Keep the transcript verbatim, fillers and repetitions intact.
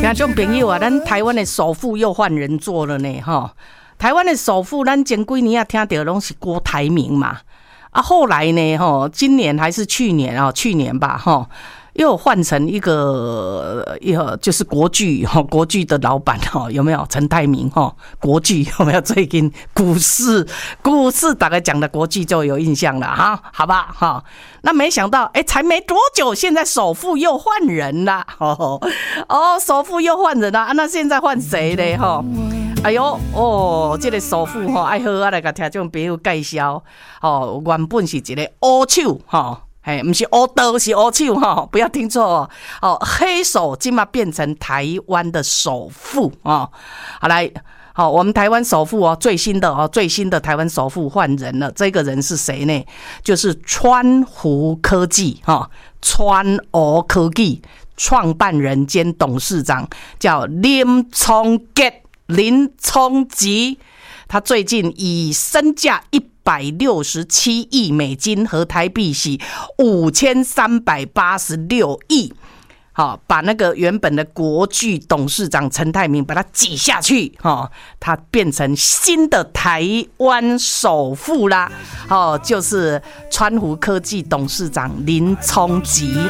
听众朋友啊，咱台湾的首富又换人做了呢，哈！台湾的首富，咱前几年啊听到拢是郭台铭嘛，啊，后来呢，哈，今年还是去年啊，去年吧，哈。又换成一个，呃，就是国巨哈，国巨的老板哈，有没有陈泰明哈？国巨有没有？最近股市股市大概讲的国巨就有印象了哈，好吧哈。那没想到，哎，才没多久，现在首富又换人了哦哦，首富又换人了啊！那现在换谁呢？哈？哎呦哦，这个首富哈，爱好啊来甲听众朋友介绍哦，原本是一个乌手哈。哎，不是乌刀，是乌手哈，不要听错哦。哦，黑手今嘛变成台湾的首富哦。好来，好，我们台湾首富哦，最新的哦，最新的台湾首富换人了。这个人是谁呢？就是川湖科技哈，川湖科技创办人兼董事长叫林聪杰，林聪吉。他最近以身价一百六十七亿美金和台币是五千三百八十六亿，好，把那个原本的国巨董事长陈泰铭把他挤下去，哈，他变成新的台湾首富啦，哦，就是川湖科技董事长林聪吉。